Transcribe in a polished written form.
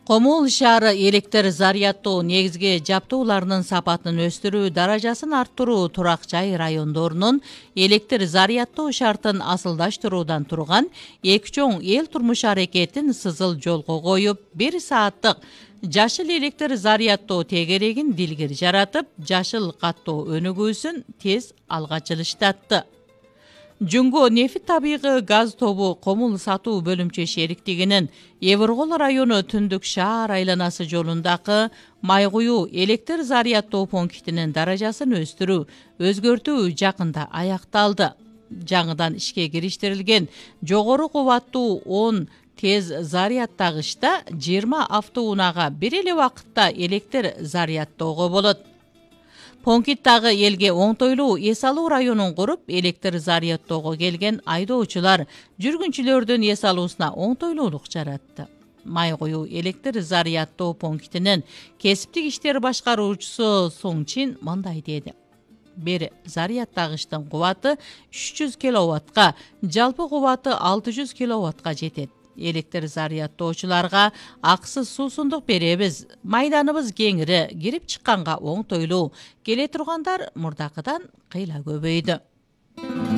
Комул шаары электр зарядтоо негизги жабдууларынын сапатын өстүрүү, даражасын арттыруу турак жай райондорунун электр зарядтоо шартын асылдаштыруудан турган эки чоң эл турмуш аракетин сызыл жолго коюп, 1 сааттык жашыл электр зарядтоо тегерегин дилгир жаратып, жашыл каттоо өнүгүүсүн тез алга жылыштатты. Жүнгө нефит табигы газ тобу Комул сатуу бөлүмчө шериктигинин Эбургол району Түндүк шаар айланасы жолундагы май куюу электр зарядтоо пунктинин даражасын өстүрүү, өзгөртүү жакында аякталды. Жаңыдан ишке кириштирилген жогору кубаттуу 10 тез зарядтагычта 20 автоунаага бир эле убакытта электр зарядтоого болот. Понкиттагы элге оңтойлуу эс алуу районун куруп, электр зарядтоого келген айдоочулар жүргүнчүлөрдүн эс алуусуна оңтойлуулук жаратты. Май куюу электр зарядтоо пунктинин кесиптик иштер башкаруучусу Соңчин мындай деди. Бир зарядтагычтын кубаты 300 киловаттка, жалпы кубаты 600 киловаттка жетет. Электр зарядтоочуларга акысыз суусундук беребиз. Майданыбыз кеңири, кирип чыкканга оңтойлуу. Келе тургандар мурдакыдан кыйла көбөйдү.